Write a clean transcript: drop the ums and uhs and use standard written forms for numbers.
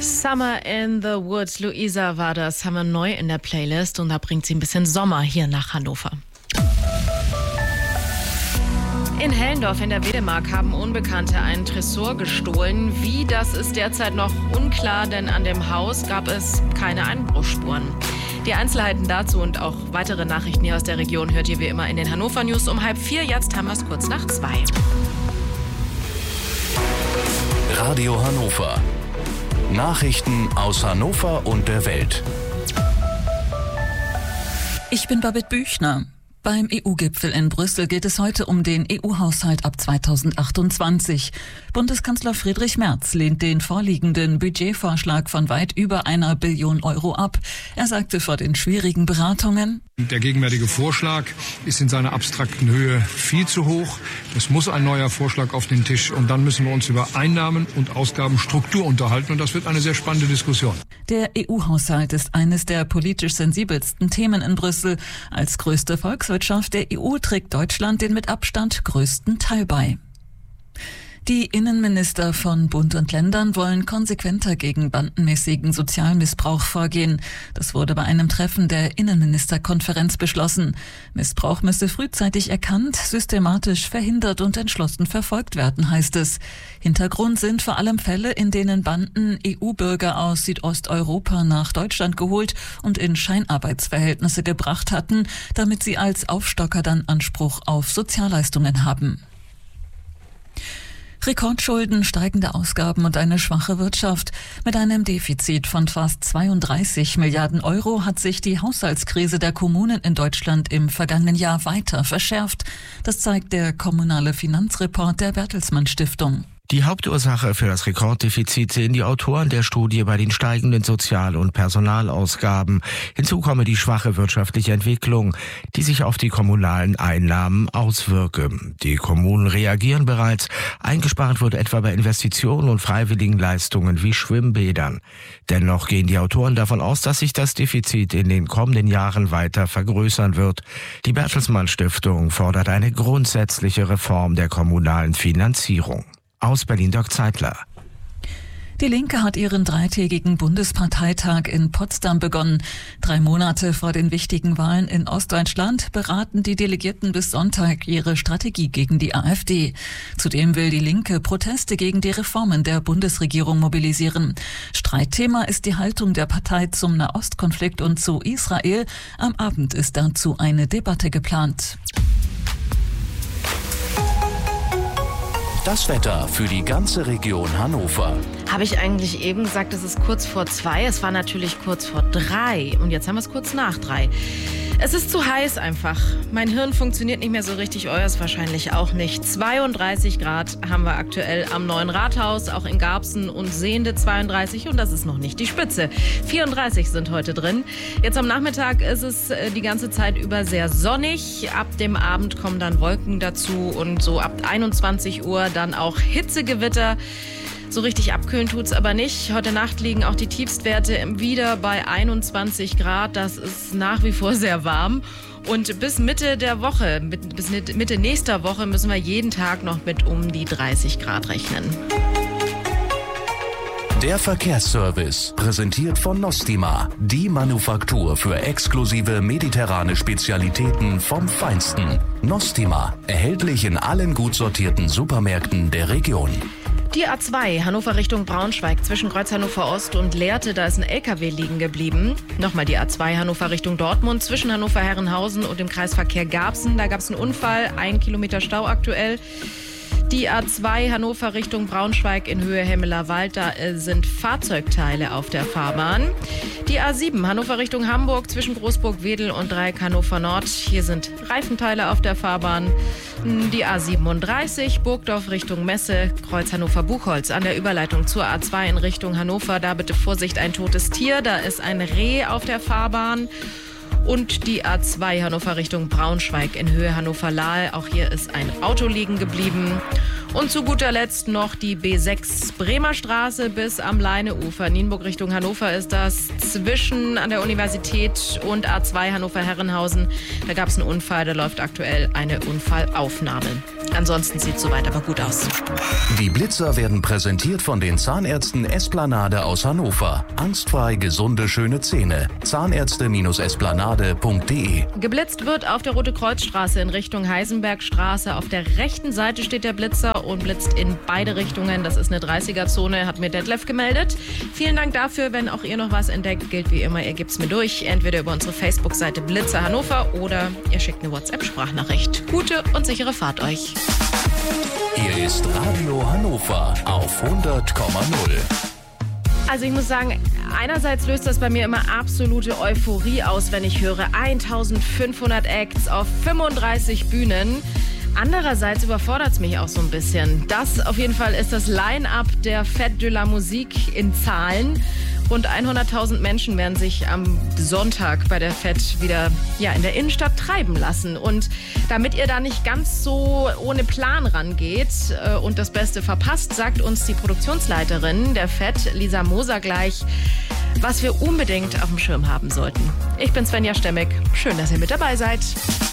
Summer in the Woods, Luisa war das, haben wir neu in der Playlist und da bringt sie ein bisschen Sommer hier nach Hannover. In Hellendorf in der Wedemark haben Unbekannte einen Tresor gestohlen. Wie, das ist derzeit noch unklar, denn an dem Haus gab es keine Einbruchsspuren. Die Einzelheiten dazu und auch weitere Nachrichten hier aus der Region hört ihr wie immer in den Hannover News um 3:30. Jetzt haben wir es kurz nach 2. Radio Hannover. Nachrichten aus Hannover und der Welt. Ich bin Babette Büchner. Beim EU-Gipfel in Brüssel geht es heute um den EU-Haushalt ab 2028. Bundeskanzler Friedrich Merz lehnt den vorliegenden Budgetvorschlag von weit über 1 Billion Euro ab. Er sagte vor den schwierigen Beratungen: Der gegenwärtige Vorschlag ist in seiner abstrakten Höhe viel zu hoch. Es muss ein neuer Vorschlag auf den Tisch und dann müssen wir uns über Einnahmen- und Ausgabenstruktur unterhalten und das wird eine sehr spannende Diskussion. Der EU-Haushalt ist eines der politisch sensibelsten Themen in Brüssel. Als größte Volkswirtschaft der EU trägt Deutschland den mit Abstand größten Teil bei. Die Innenminister von Bund und Ländern wollen konsequenter gegen bandenmäßigen Sozialmissbrauch vorgehen. Das wurde bei einem Treffen der Innenministerkonferenz beschlossen. Missbrauch müsse frühzeitig erkannt, systematisch verhindert und entschlossen verfolgt werden, heißt es. Hintergrund sind vor allem Fälle, in denen Banden EU-Bürger aus Südosteuropa nach Deutschland geholt und in Scheinarbeitsverhältnisse gebracht hatten, damit sie als Aufstocker dann Anspruch auf Sozialleistungen haben. Rekordschulden, steigende Ausgaben und eine schwache Wirtschaft. Mit einem Defizit von fast 32 Milliarden Euro hat sich die Haushaltskrise der Kommunen in Deutschland im vergangenen Jahr weiter verschärft. Das zeigt der kommunale Finanzreport der Bertelsmann Stiftung. Die Hauptursache für das Rekorddefizit sehen die Autoren der Studie bei den steigenden Sozial- und Personalausgaben. Hinzu komme die schwache wirtschaftliche Entwicklung, die sich auf die kommunalen Einnahmen auswirke. Die Kommunen reagieren bereits. Eingespart wird etwa bei Investitionen und freiwilligen Leistungen wie Schwimmbädern. Dennoch gehen die Autoren davon aus, dass sich das Defizit in den kommenden Jahren weiter vergrößern wird. Die Bertelsmann Stiftung fordert eine grundsätzliche Reform der kommunalen Finanzierung. Aus Berlin, Dirk Zeitler. Die Linke hat ihren 3-tägigen Bundesparteitag in Potsdam begonnen. 3 Monate vor den wichtigen Wahlen in Ostdeutschland beraten die Delegierten bis Sonntag ihre Strategie gegen die AfD. Zudem will die Linke Proteste gegen die Reformen der Bundesregierung mobilisieren. Streitthema ist die Haltung der Partei zum Nahostkonflikt und zu Israel. Am Abend ist dazu eine Debatte geplant. Das Wetter für die ganze Region Hannover. Habe ich eigentlich eben gesagt, es ist kurz vor 2? Es war natürlich kurz vor 3 und jetzt haben wir es kurz nach 3. Es ist zu heiß einfach. Mein Hirn funktioniert nicht mehr so richtig, euers wahrscheinlich auch nicht. 32 Grad haben wir aktuell am Neuen Rathaus, auch in Garbsen und Sehnde 32 und das ist noch nicht die Spitze. 34 sind heute drin. Jetzt am Nachmittag ist es die ganze Zeit über sehr sonnig. Ab dem Abend kommen dann Wolken dazu und so ab 21 Uhr dann auch Hitzegewitter. So richtig abkühlen tut's aber nicht. Heute Nacht liegen auch die Tiefstwerte wieder bei 21 Grad. Das ist nach wie vor sehr warm. Und bis Mitte der Woche, bis Mitte nächster Woche müssen wir jeden Tag noch mit um die 30 Grad rechnen. Der Verkehrsservice, präsentiert von Nostima, die Manufaktur für exklusive mediterrane Spezialitäten vom Feinsten. Nostima, erhältlich in allen gut sortierten Supermärkten der Region. Die A2 Hannover Richtung Braunschweig zwischen Kreuz Hannover Ost und Lehrte, da ist ein LKW liegen geblieben. Nochmal die A2 Hannover Richtung Dortmund zwischen Hannover Herrenhausen und dem Kreisverkehr Garbsen. Da gab es einen Unfall, 1 Kilometer Stau aktuell. Die A2 Hannover Richtung Braunschweig in Höhe Hemmeler Wald, da sind Fahrzeugteile auf der Fahrbahn. Die A7 Hannover Richtung Hamburg zwischen Großburg-Wedel und Dreieck Hannover Nord, hier sind Reifenteile auf der Fahrbahn. Die A37 Burgdorf Richtung Messe, Kreuz Hannover-Buchholz an der Überleitung zur A2 in Richtung Hannover, da bitte Vorsicht, ein totes Tier, da ist ein Reh auf der Fahrbahn. Und die A2 Hannover Richtung Braunschweig in Höhe Hannover-Lahl. Auch hier ist ein Auto liegen geblieben. Und zu guter Letzt noch die B6 Bremer Straße bis am Leineufer. Nienburg Richtung Hannover ist das, zwischen an der Universität und A2 Hannover-Herrenhausen. Da gab es einen Unfall, da läuft aktuell eine Unfallaufnahme. Ansonsten sieht es soweit aber gut aus. Die Blitzer werden präsentiert von den Zahnärzten Esplanade aus Hannover. Angstfrei gesunde, schöne Zähne. Zahnärzte-esplanade.de. Geblitzt wird auf der Rote-Kreuz-Straße in Richtung Heisenbergstraße. Auf der rechten Seite steht der Blitzer und blitzt in beide Richtungen. Das ist eine 30er-Zone, hat mir Detlef gemeldet. Vielen Dank dafür. Wenn auch ihr noch was entdeckt, gilt wie immer, ihr gebt es mir durch. Entweder über unsere Facebook-Seite Blitzer Hannover oder ihr schickt eine WhatsApp-Sprachnachricht. Gute und sichere Fahrt euch. Hier ist Radio Hannover auf 100,0. Also ich muss sagen, einerseits löst das bei mir immer absolute Euphorie aus, wenn ich höre 1500 Acts auf 35 Bühnen. Andererseits überfordert es mich auch so ein bisschen. Das auf jeden Fall ist das Line-Up der Fête de la Musique in Zahlen. Rund 100.000 Menschen werden sich am Sonntag bei der Fête wieder in der Innenstadt treiben lassen. Und damit ihr da nicht ganz so ohne Plan rangeht und das Beste verpasst, sagt uns die Produktionsleiterin der Fête, Lisa Moser, gleich, was wir unbedingt auf dem Schirm haben sollten. Ich bin Svenja Stemmick. Schön, dass ihr mit dabei seid.